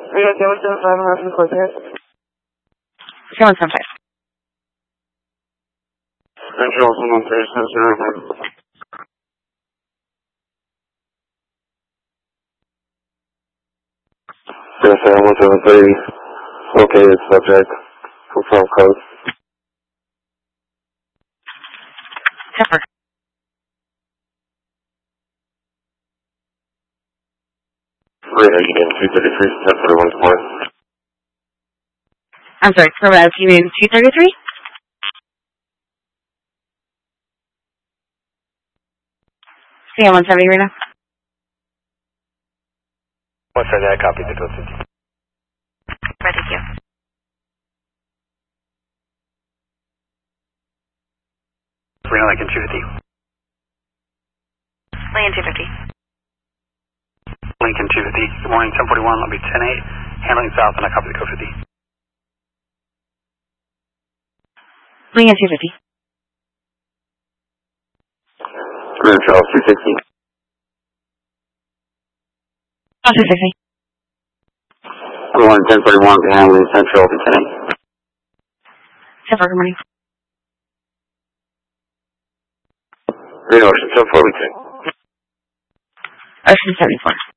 We got 175 and Russian close here. 175. Central, 130, Yes, 173. Located subject. Confirm code. Temper. Radar, you getting 233, 1041 support. I'm sorry, Corvette, you mean 233? CM 170 right now. 170, I copy the code 50. Right, thank you. Reno Lincoln 250. Lincoln 250. Lincoln 250. Good morning, 1041, let me 10-8. Handling south, and I copy the code 50. Lincoln 250. Reno Charles 260. Oh, 260. Good morning, 1041, handling central, 10-8. Temper, good morning. Reno Ocean 74, we take. Ocean 74.